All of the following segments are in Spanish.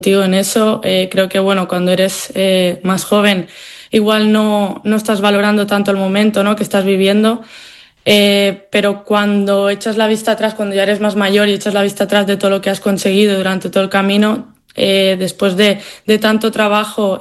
en eso. Creo que bueno, cuando eres más joven, igual no estás valorando tanto el momento, ¿no?, que estás viviendo. Pero cuando echas la vista atrás, cuando ya eres más mayor y echas la vista atrás de todo lo que has conseguido durante todo el camino, después de tanto trabajo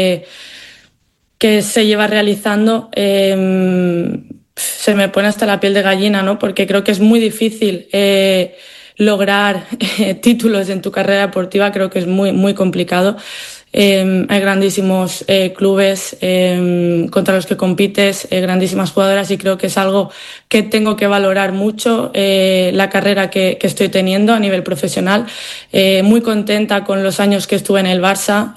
que se lleva realizando, se me pone hasta la piel de gallina, ¿no? Porque creo que es muy difícil lograr títulos en tu carrera deportiva. Creo que es muy, muy complicado. Hay grandísimos clubes contra los que compites, grandísimas jugadoras, y creo que es algo que tengo que valorar mucho, la carrera que estoy teniendo a nivel profesional. Muy contenta con los años que estuve en el Barça.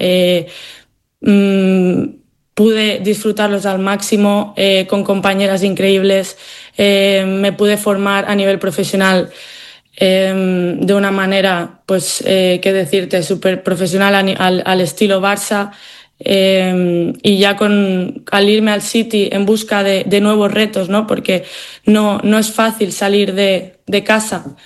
Pude disfrutarlos al máximo, con compañeras increíbles. Me pude formar a nivel profesional de una manera, pues, qué decirte, súper profesional al estilo Barça. Y ya al irme al City en busca de nuevos retos, ¿no? Porque no es fácil salir de casa.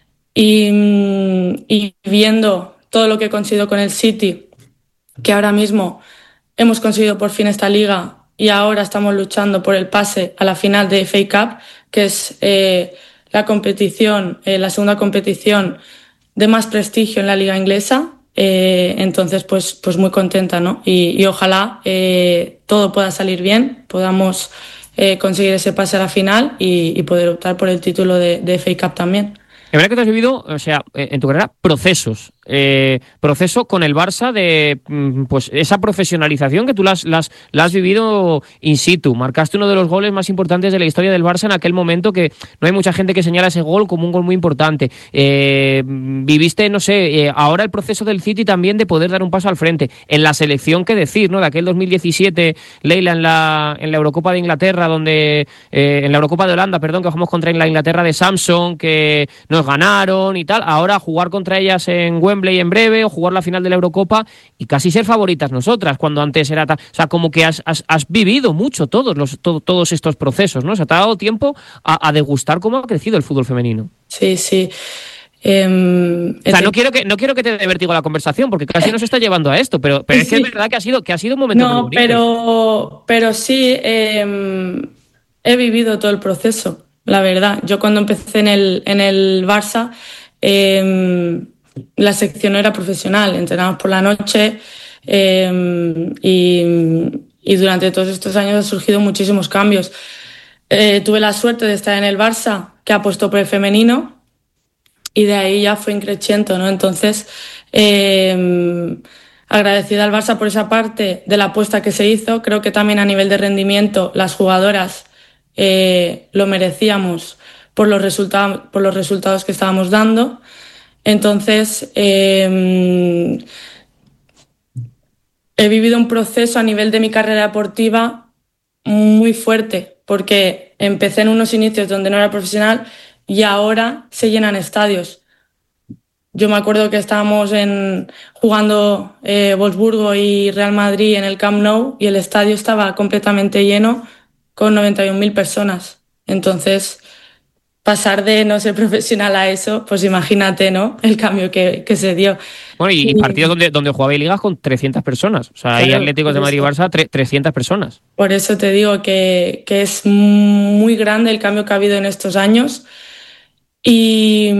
Y viendo todo lo que he conseguido con el City, que ahora mismo hemos conseguido por fin esta liga y ahora estamos luchando por el pase a la final de FA Cup, que es la competición, la segunda competición de más prestigio en la liga inglesa. Entonces, pues muy contenta, ¿no? Y ojalá todo pueda salir bien, podamos conseguir ese pase a la final y poder optar por el título de FA Cup también. Es verdad que tú has vivido, o sea, en tu carrera, proceso con el Barça de pues esa profesionalización que tú la has vivido in situ. Marcaste uno de los goles más importantes de la historia del Barça en aquel momento, que no hay mucha gente que señala ese gol como un gol muy importante. Viviste, no sé, ahora el proceso del City también de poder dar un paso al frente. En la selección, qué decir, ¿no? De aquel 2017, Leila, en la Eurocopa de Inglaterra, donde en la Eurocopa de Holanda, perdón, que jugamos contra la Inglaterra de Samson, que nos ganaron y tal. Ahora jugar contra ellas en Wembley en breve, o jugar la final de la Eurocopa y casi ser favoritas nosotras, cuando antes era o sea, como que has vivido mucho todos estos procesos, ¿no? O sea, te ha dado tiempo a degustar cómo ha crecido el fútbol femenino. Sí. O sea, no quiero que te dé vértigo la conversación, porque casi nos está llevando a esto, pero es que es verdad que ha sido un momento muy bonito. No, pero sí, he vivido todo el proceso, la verdad. Yo cuando empecé en el Barça, la sección no era profesional, entrenábamos por la noche, y durante todos estos años han surgido muchísimos cambios. Tuve la suerte de estar en el Barça, que apostó por el femenino, y de ahí ya fue increciendo, ¿no? Entonces, agradecida al Barça por esa parte de la apuesta que se hizo. Creo que también a nivel de rendimiento las jugadoras lo merecíamos por los resultados que estábamos dando. Entonces, he vivido un proceso a nivel de mi carrera deportiva muy fuerte, porque empecé en unos inicios donde no era profesional y ahora se llenan estadios. Yo me acuerdo que estábamos jugando Wolfsburgo y Real Madrid en el Camp Nou y el estadio estaba completamente lleno con 91.000 personas. Entonces, pasar de no ser profesional a eso, pues imagínate, ¿no?, el cambio que se dio. Bueno, y partidos donde jugabais ligas con 300 personas. O sea, hay Atléticos de Madrid y Barça, 300 personas. Por eso te digo que es muy grande el cambio que ha habido en estos años. Y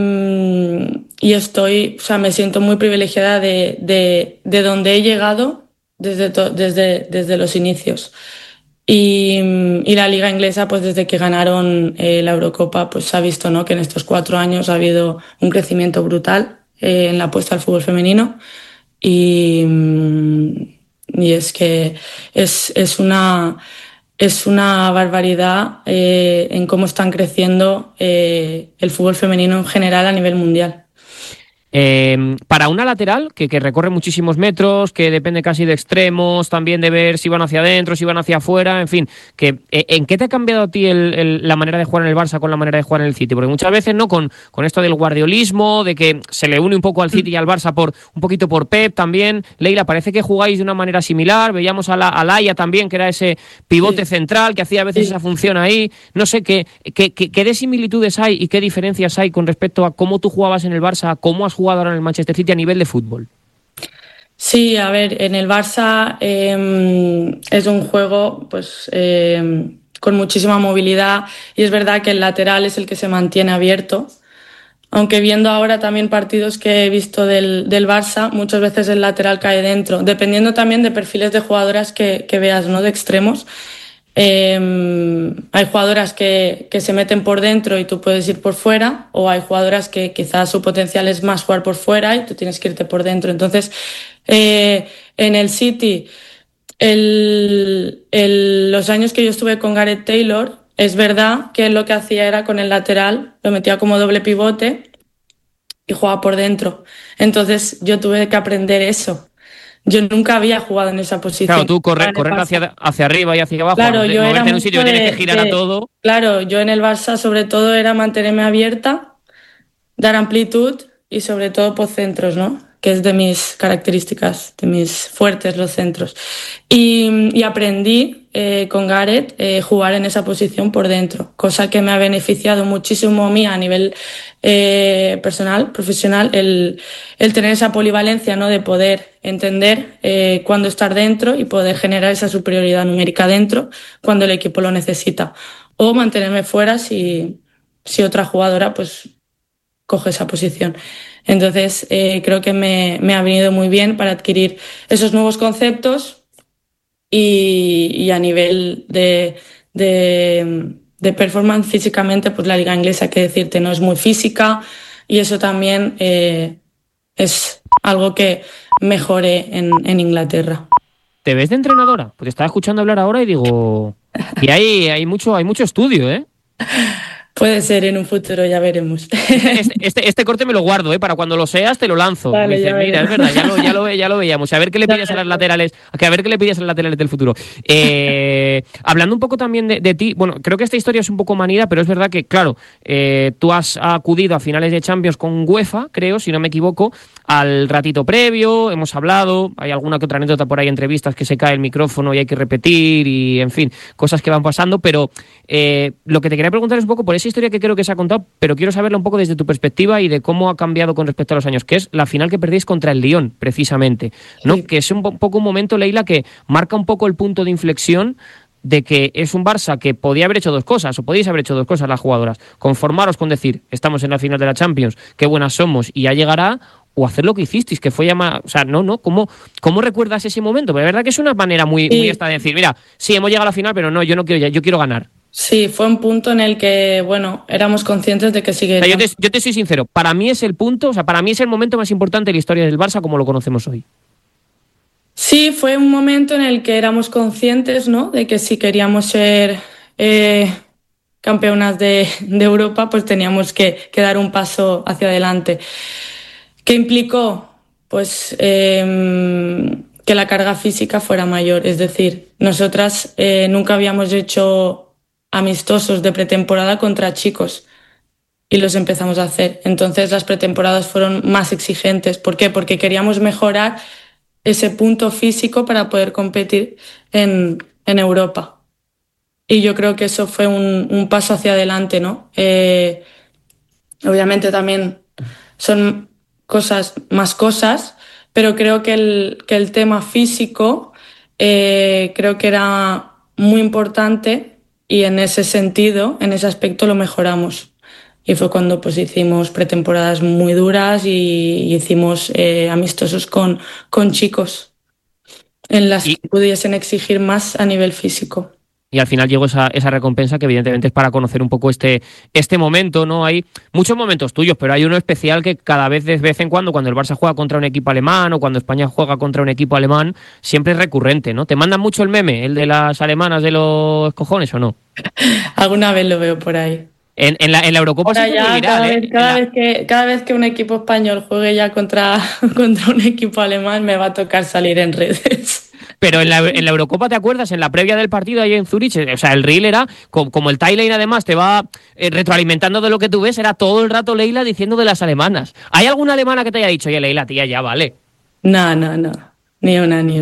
me siento muy privilegiada de donde he llegado desde los inicios. Y la liga inglesa, pues desde que ganaron la Eurocopa, pues se ha visto, ¿no?, que en estos 4 años ha habido un crecimiento brutal en la apuesta al fútbol femenino. Y es que es una barbaridad en cómo están creciendo el fútbol femenino en general a nivel mundial. Para una lateral que recorre muchísimos metros, que depende casi de extremos, también de ver si van hacia adentro, si van hacia afuera, en fin, ¿en qué te ha cambiado a ti la manera de jugar en el Barça con la manera de jugar en el City? Porque muchas veces, ¿no?, con esto del guardiolismo, de que se le une un poco al City y al Barça un poquito por Pep también. Leila, parece que jugáis de una manera similar. Veíamos a Laia también, que era ese pivote central que hacía a veces esa función ahí. No sé, ¿qué de similitudes hay y qué diferencias hay con respecto a cómo tú jugabas en el Barça, cómo has jugado ahora en el Manchester City a nivel de fútbol? Sí, a ver, en el Barça es un juego pues con muchísima movilidad y es verdad que el lateral es el que se mantiene abierto. Aunque viendo ahora también partidos que he visto del Barça, muchas veces el lateral cae dentro, dependiendo también de perfiles de jugadoras que veas, ¿no? De extremos. Hay jugadoras que se meten por dentro y tú puedes ir por fuera, o hay jugadoras que quizás su potencial es más jugar por fuera y tú tienes que irte por dentro. Entonces, en el City, los años que yo estuve con Gareth Taylor, es verdad que él lo que hacía era con el lateral, lo metía como doble pivote y jugaba por dentro. Entonces yo tuve que aprender eso. Yo nunca había jugado en esa posición. Claro, tú correr hacia arriba y hacia abajo, claro, yo moverte era en un sitio que tienes que girar a todo. Claro, yo en el Barça sobre todo era mantenerme abierta, dar amplitud y sobre todo por centros, ¿no? Que es de mis características, de mis fuertes los centros. Y aprendí con Gareth jugar en esa posición por dentro, cosa que me ha beneficiado muchísimo a mí a nivel personal, profesional, el tener esa polivalencia, ¿no? De poder entender cuándo estar dentro y poder generar esa superioridad numérica dentro cuando el equipo lo necesita. O mantenerme fuera si otra jugadora pues coge esa posición. Entonces, creo que me ha venido muy bien para adquirir esos nuevos conceptos y a nivel de performance físicamente, pues la liga inglesa, que decirte, no es muy física y eso también es algo que mejoré en Inglaterra. ¿Te ves de entrenadora? Pues te estaba escuchando hablar ahora y digo... Y hay mucho estudio, ¿eh? Puede ser en un futuro, ya veremos. Este corte me lo guardo, para cuando lo seas te lo lanzo. Vale, Dices, mira, es verdad, ya lo veíamos. A ver qué le pides a las laterales, del futuro. Hablando un poco también de ti, bueno, creo que esta historia es un poco manida, pero es verdad que, claro, tú has acudido a finales de Champions con UEFA, creo, si no me equivoco, al ratito previo, hemos hablado, hay alguna que otra anécdota por ahí, entrevistas que se cae el micrófono y hay que repetir y, en fin, cosas que van pasando, pero lo que te quería preguntar es un poco por esa historia que creo que se ha contado, pero quiero saberla un poco desde tu perspectiva y de cómo ha cambiado con respecto a los años, que es la final que perdéis contra el Lyon, precisamente, ¿no? Sí. Que es un poco un momento, Leila, que marca un poco el punto de inflexión de que es un Barça que podía haber hecho dos cosas, o podéis haber hecho dos cosas las jugadoras: conformaros con decir, estamos en la final de la Champions, qué buenas somos y ya llegará, o hacer lo que hicisteis, que fue llamar, o sea, ¿cómo recuerdas ese momento? Porque la verdad que es una manera muy esta de decir, mira, sí, hemos llegado a la final, pero no, yo no quiero, yo quiero ganar. Sí, fue un punto en el que, bueno, éramos conscientes de que siguieron. O sea, yo te soy sincero, para mí es el punto, o sea, para mí es el momento más importante de la historia del Barça como lo conocemos hoy. Sí, fue un momento en el que éramos conscientes, ¿no? De que si queríamos ser campeonas de Europa, pues teníamos que dar un paso hacia adelante. ¿Qué implicó? Pues que la carga física fuera mayor. Es decir, nosotras nunca habíamos hecho amistosos de pretemporada contra chicos y los empezamos a hacer. Entonces las pretemporadas fueron más exigentes. ¿Por qué? Porque queríamos mejorar ese punto físico para poder competir en Europa. Y yo creo que eso fue un paso hacia adelante, ¿no? Obviamente también son más cosas, pero creo que el tema físico creo que era muy importante y en ese sentido, en ese aspecto lo mejoramos. Y fue cuando pues hicimos pretemporadas muy duras y hicimos amistosos con chicos en las que pudiesen exigir más a nivel físico. Y al final llegó esa recompensa que evidentemente es para conocer un poco este momento, ¿no? Hay muchos momentos tuyos, pero hay uno especial que cada vez de vez en cuando el Barça juega contra un equipo alemán o cuando España juega contra un equipo alemán, siempre es recurrente, ¿no? ¿Te mandan mucho el meme, el de las alemanas de los cojones o no? Alguna vez lo veo por ahí. En la Eurocopa se ya, cada vez que un equipo español juegue ya contra un equipo alemán me va a tocar salir en redes. Pero en la Eurocopa, ¿te acuerdas? En la previa del partido ahí en Zurich, o sea, el reel era, como el timeline además te va retroalimentando de lo que tú ves, era todo el rato Leila diciendo de las alemanas. ¿Hay alguna alemana que te haya dicho, oye, Leila, tía, ya vale? No, ni una.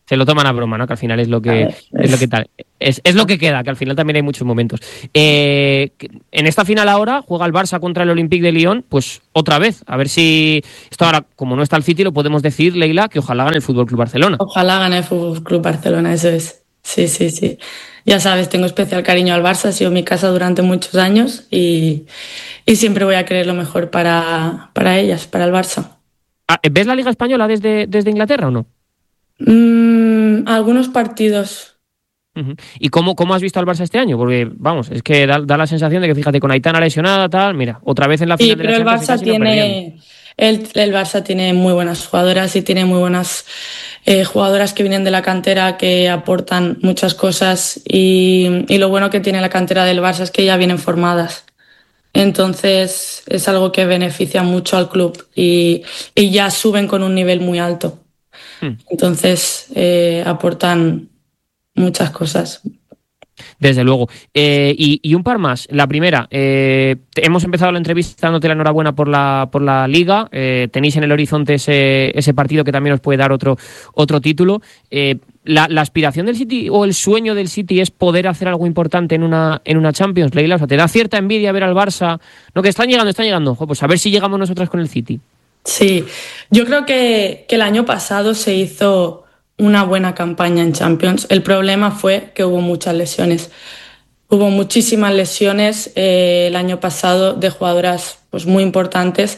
Se lo toman a broma, ¿no? Que al final es lo que es lo que queda, que al final también hay muchos momentos. En esta final ahora juega el Barça contra el Olympique de Lyon, pues otra vez, a ver si esto ahora, como no está el City, lo podemos decir, Leila, que ojalá gane el Fútbol Club Barcelona. Ojalá gane el Fútbol Club Barcelona, eso es. Sí, sí, sí. Ya sabes, tengo especial cariño al Barça, ha sido mi casa durante muchos años y siempre voy a querer lo mejor para ellas, para el Barça. ¿Ves la Liga Española desde Inglaterra o no? Algunos partidos. Uh-huh. ¿Y cómo has visto al Barça este año? Porque, vamos, es que da la sensación de que, fíjate, con Aitana lesionada, tal, mira, otra vez en la final de la Champions. Sí, pero el Barça tiene muy buenas jugadoras y tiene muy buenas jugadoras que vienen de la cantera, que aportan muchas cosas y lo bueno que tiene la cantera del Barça es que ya vienen formadas. Entonces es algo que beneficia mucho al club y ya suben con un nivel muy alto. Entonces aportan muchas cosas. Desde luego. Y un par más. La primera, hemos empezado la entrevista dándote la enhorabuena por la Liga. Tenéis en el horizonte ese partido que también os puede dar otro título. ¿La aspiración del City o el sueño del City es poder hacer algo importante en una Champions, Leila? O sea, ¿te da cierta envidia ver al Barça? No, que están llegando. Pues a ver si llegamos nosotras con el City. Sí, yo creo que el año pasado se hizo una buena campaña en Champions. El problema fue que hubo muchas lesiones. Hubo muchísimas lesiones el año pasado de jugadoras pues muy importantes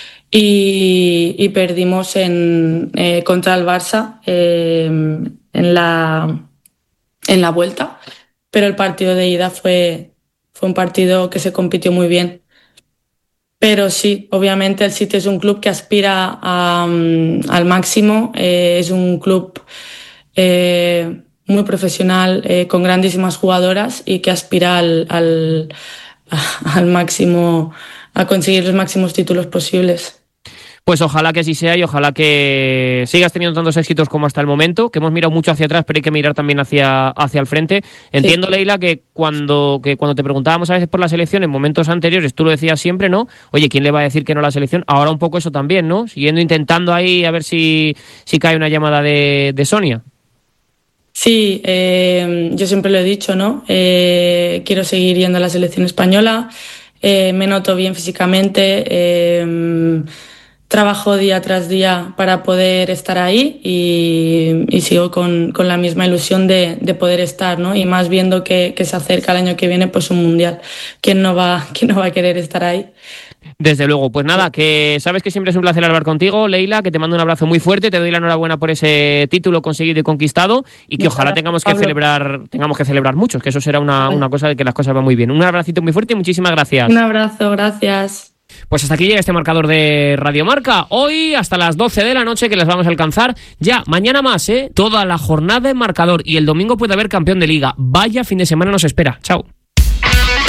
y perdimos contra el Barça en la vuelta, pero el partido de ida fue un partido que se compitió muy bien. Pero sí, obviamente el City es un club que aspira al máximo, es un club muy profesional, con grandísimas jugadoras y que aspira al máximo, a conseguir los máximos títulos posibles. Pues ojalá que así sea y ojalá que sigas teniendo tantos éxitos como hasta el momento, que hemos mirado mucho hacia atrás, pero hay que mirar también hacia el frente. Entiendo, sí, Leila, que cuando te preguntábamos a veces por la selección en momentos anteriores, tú lo decías siempre, ¿no? Oye, ¿quién le va a decir que no a la selección? Ahora un poco eso también, ¿no? Siguiendo intentando ahí a ver si cae una llamada de Sonia. Sí, yo siempre lo he dicho, ¿no? Quiero seguir yendo a la selección española, me noto bien físicamente, trabajo día tras día para poder estar ahí y sigo con la misma ilusión de poder estar, ¿no? Y más viendo que se acerca el año que viene pues un mundial. ¿Quién no va a querer estar ahí? Desde luego, pues nada, que sabes que siempre es un placer hablar contigo, Leila, que te mando un abrazo muy fuerte, te doy la enhorabuena por ese título conseguido y conquistado y que ojalá tengamos que celebrar muchos, que eso será una cosa de que las cosas van muy bien. Un abracito muy fuerte y muchísimas gracias. Un abrazo, gracias. Pues hasta aquí llega este marcador de Radio Marca. Hoy hasta las 12 de la noche que les vamos a alcanzar. Ya, mañana más, toda la jornada en marcador y el domingo puede haber campeón de liga. Vaya fin de semana nos espera. Chao.